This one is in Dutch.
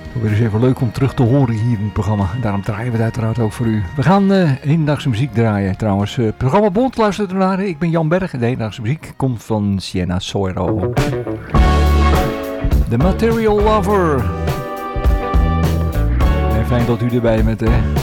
Weer eens even leuk om terug te horen hier in het programma. Daarom draaien we het uiteraard ook voor u. We gaan hedendaagse muziek draaien trouwens. Het programma Bond luistert ernaar. Ik ben Jan Berg en de hedendaagse muziek komt van Sienna Soiro. The Material Lover. En fijn dat u erbij bent, hè.